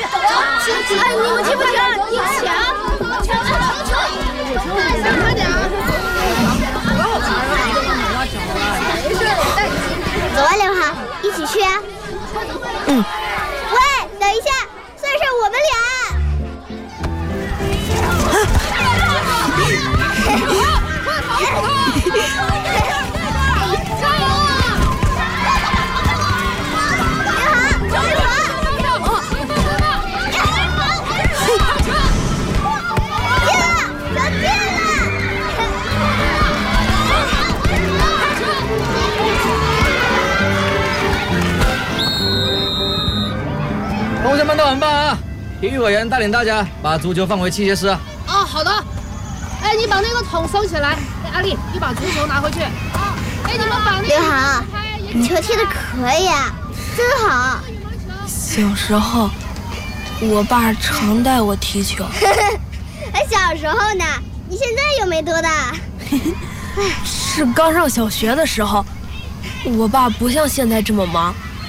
哎，你们听不听？你抢！快点！ 走啊，刘航，一起去啊！喂，等一下，算上我们俩。 同学们都很棒啊！体育委员带领大家把足球放回器械室。 好的。哎，你把那个桶收起来。哎，阿丽，你把足球拿回去。哎，你们把那个…… 刘航，你球踢得可以啊，真好。 小时候，我爸常带我踢球。 小时候呢？你现在又没多大。 是刚上小学的时候，我爸不像现在这么忙。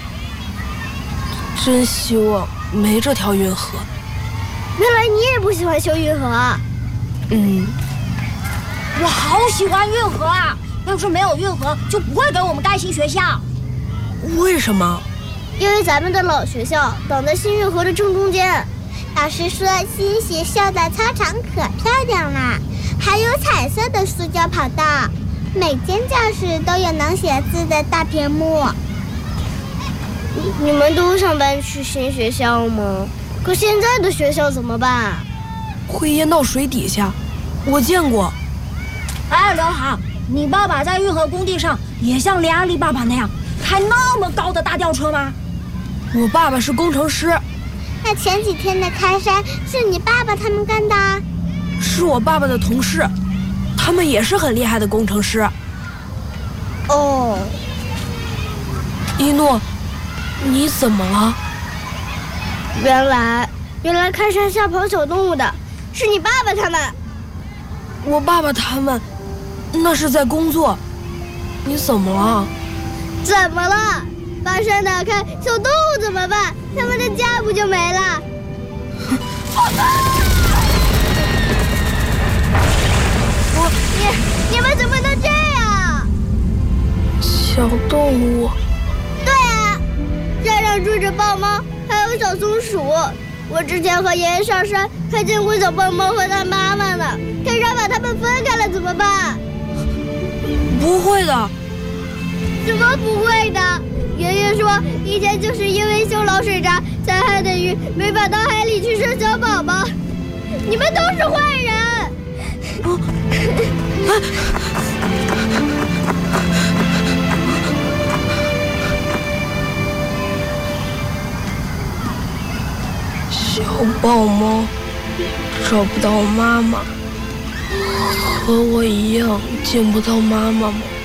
真希望没这条运河。 原来你也不喜欢修运河。 我好喜欢运河啊！要是没有运河，就不会给我们盖新学校。 为什么？ 因为咱们的老学校挡在新运河的正中间。老师说新学校的操场可漂亮了，还有彩色的塑胶跑道，每间教室都有能写字的大屏幕。你们都想搬去新学校吗？可现在的学校怎么办？ 会淹到水底下，我见过。 哎，刘航，你爸爸在运河工地上也像连阿丽爸爸那样开那么高的大吊车吗？ 我爸爸是工程师。 那前几天的开山是你爸爸他们干的？ 是我爸爸的同事，他们也是很厉害的工程师。 哦， 一诺，你怎么了？ 原来开山下跑小动物的是你爸爸他们。 我爸爸他们那是在工作。你怎么了？ 怎么了？把山打开，小动物怎么办？他们的家不就没了？你们怎么能这样？ 小动物。 对啊，山上住着豹猫，还有小松鼠。我之前和爷爷上山，还见过小豹猫和它妈妈呢。开山把它们分开了怎么办？ 不会的。 什么不会的？爷爷说，以前就是因为修老水闸，才害的鱼没法到海里去生小宝宝。你们都是坏人！ 小豹猫找不到妈妈，和我一样见不到妈妈吗？